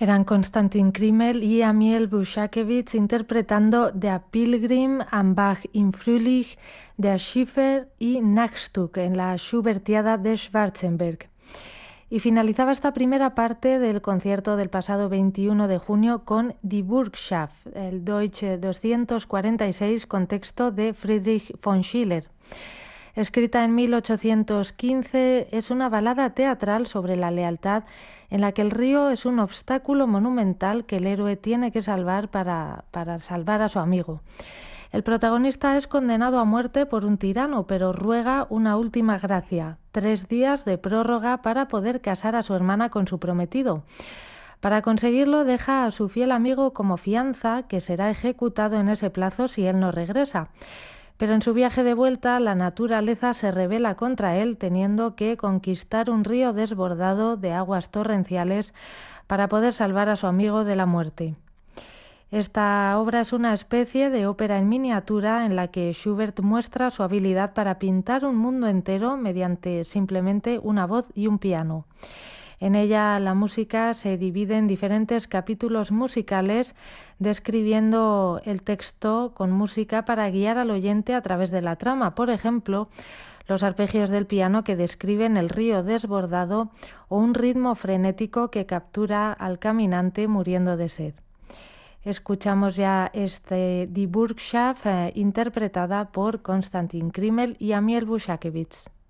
Eran Konstantin Krimmel y Amiel Bushakevich interpretando Der Pilgrim am Bach im Frühling, Der Schiffer y Nachstück en la Schubertiada de Schwarzenberg. Y finalizaba esta primera parte del concierto del pasado 21 de junio con Die Bürgschaft, el Deutsche 246 con texto de Friedrich von Schiller. Escrita en 1815, es una balada teatral sobre la lealtad en la que el río es un obstáculo monumental que el héroe tiene que salvar para salvar a su amigo. El protagonista es condenado a muerte por un tirano, pero ruega una última gracia, 3 días de prórroga para poder casar a su hermana con su prometido. Para conseguirlo deja a su fiel amigo como fianza, que será ejecutado en ese plazo si él no regresa. Pero en su viaje de vuelta, la naturaleza se rebela contra él, teniendo que conquistar un río desbordado de aguas torrenciales para poder salvar a su amigo de la muerte. Esta obra es una especie de ópera en miniatura en la que Schubert muestra su habilidad para pintar un mundo entero mediante simplemente una voz y un piano. En ella la música se divide en diferentes capítulos musicales, describiendo el texto con música para guiar al oyente a través de la trama. Por ejemplo, los arpegios del piano que describen el río desbordado o un ritmo frenético que captura al caminante muriendo de sed. Escuchamos ya Die Bürgschaft interpretada por Konstantin Krimmel y Amiel Bushakevich.